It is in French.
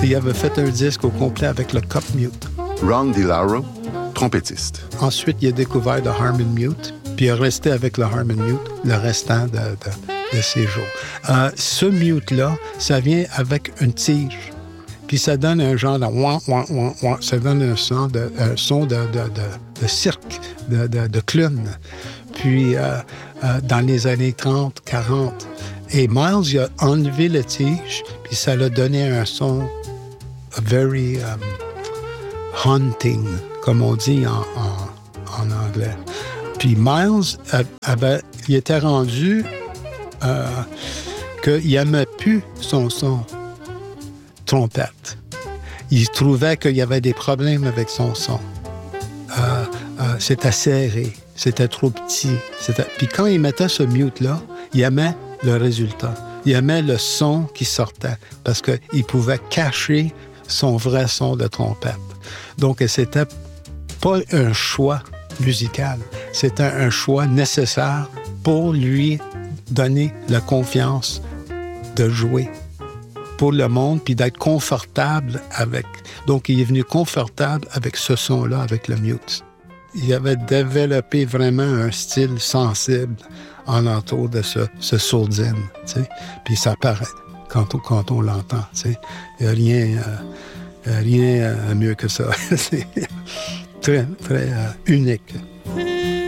Puis il avait fait un disque au complet avec le cup mute. Ron DiLauro, trompettiste. Ensuite, il a découvert le Harmon Mute, puis il est resté avec le Harmon Mute le restant de ses jours. Ce mute-là, ça vient avec une tige. Puis ça donne un genre de ouin, ouin, ouin, ouin. Ça donne un son de cirque, de clown. Puis dans les années 30, 40. Et Miles, il a enlevé la tige, puis ça l'a donné un son very haunting, comme on dit en anglais. Puis Miles, il était rendu qu'il n'aimait plus son son trompette. Il trouvait qu'il y avait des problèmes avec son son. C'était serré, c'était trop petit. Puis quand il mettait ce mute-là, il aimait le résultat. Il aimait le son qui sortait parce qu'il pouvait cacher son vrai son de trompette. Donc, c'était pas un choix musical. C'était un choix nécessaire pour lui donner la confiance de jouer pour le monde puis d'être confortable avec. Donc, il est venu confortable avec ce son-là, avec le mute. Il avait développé vraiment un style sensible en entour de ce sourdine, tu sais. Puis ça paraît quand on l'entend, tu sais. Il n'y a rien mieux que ça. C'est très, très unique.